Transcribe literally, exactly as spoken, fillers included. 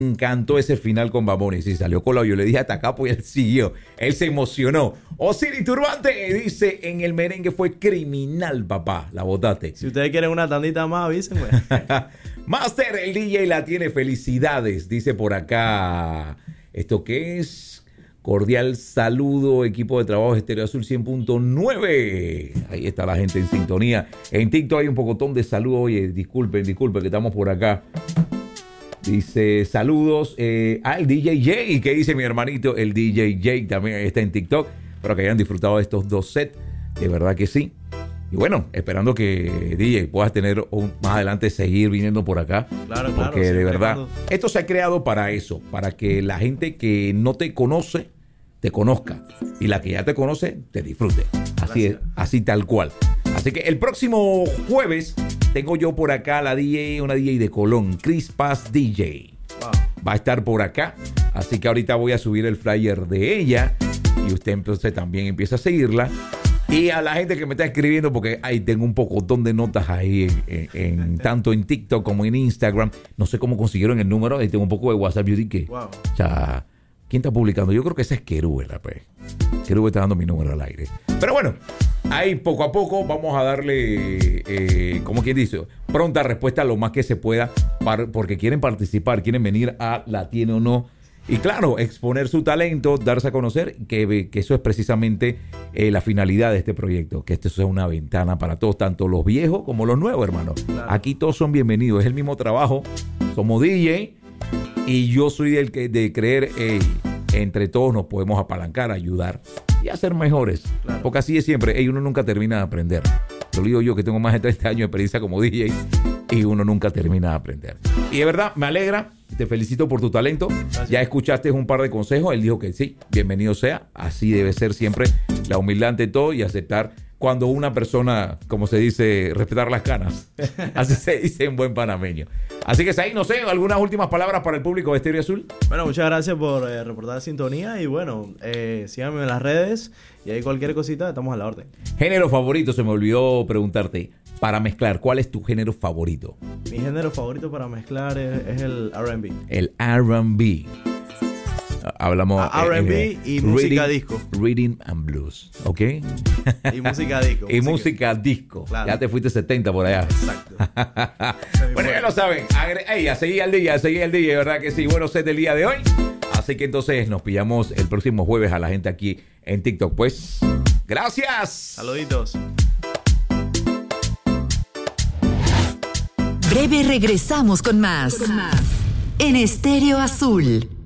encantó ese final con Bad Bunny. Sí, salió colado. Yo le dije hasta acá, pues él siguió. Él se emocionó. Osiris Turbante dice, en el merengue fue criminal, papá. La botaste. Si ustedes quieren una tandita más, avísenme. Master, el D J la tiene. Felicidades. Dice por acá. ¿Esto qué es? Cordial saludo, equipo de trabajo Estéreo Azul cien punto nueve. Ahí está la gente en sintonía. En TikTok hay un pocotón de saludos. Oye, disculpen, disculpen que estamos por acá. Dice, saludos eh, al D J J. ¿Qué dice mi hermanito? El D J J también está en TikTok. Espero que hayan disfrutado de estos dos sets. De verdad que sí. Y bueno, esperando que D J puedas tener un, más adelante seguir viniendo por acá. Claro, porque claro. de verdad, Cuando... esto se ha creado para eso. Para que la gente que no te conoce, te conozca. Y la que ya te conoce, te disfrute. Así es, así tal cual. Así que el próximo jueves tengo yo por acá la D J, una D J de Colón, Chris Paz D J. Wow. Va a estar por acá. Así que ahorita voy a subir el flyer de ella. Y usted entonces también empieza a seguirla. Y a la gente que me está escribiendo, porque ahí tengo un pocotón de notas ahí, en, en, en, tanto en TikTok como en Instagram. No sé cómo consiguieron el número. Ahí tengo un poco de WhatsApp. Yo dije, wow. O sea, ¿quién está publicando? Yo creo que ese es Kerube, la pues. Kerube está dando mi número al aire. Pero bueno, ahí poco a poco vamos a darle, eh, como quien dice, pronta respuesta a lo más que se pueda, para, porque quieren participar, quieren venir a La Tiene o No. Y claro, exponer su talento, darse a conocer, que, que eso es precisamente eh, la finalidad de este proyecto, que esto sea una ventana para todos, tanto los viejos como los nuevos, hermano. Claro. Aquí todos son bienvenidos, es el mismo trabajo, somos D J y yo soy del que de creer, eh, entre todos nos podemos apalancar, ayudar y hacer mejores. Claro. Porque así es siempre, hey, uno nunca termina de aprender. Lo digo yo que tengo más de treinta años de experiencia como D J y uno nunca termina de aprender. Y de verdad, me alegra. Te felicito por tu talento. Gracias. Ya escuchaste un par de consejos. Él dijo que sí, bienvenido sea. Así debe ser siempre la humildad ante todo y aceptar cuando una persona, como se dice, respetar las canas. Así se dice en buen panameño. Así que ahí, no sé, algunas últimas palabras para el público de Estéreo Azul. Bueno, muchas gracias por eh, reportar sintonía y bueno, eh, síganme en las redes y ahí cualquier cosita estamos a la orden. Género favorito, se me olvidó preguntarte. Para mezclar, ¿cuál es tu género favorito? Mi género favorito para mezclar es, es el R and B. El R and B. Hablamos a R and B eh, y música disco. Rhythm and blues, ¿ok? Y música disco. Y música, música disco. Claro. Ya te fuiste setenta por allá. Exacto. Bueno, ya lo saben. Ey, a seguir al día, a seguir al día, ¿verdad que sí? Bueno, set del día de hoy. Así que entonces nos pillamos el próximo jueves a la gente aquí en TikTok. Pues, gracias. Saluditos. Breve regresamos con más, con más. En Estéreo Azul.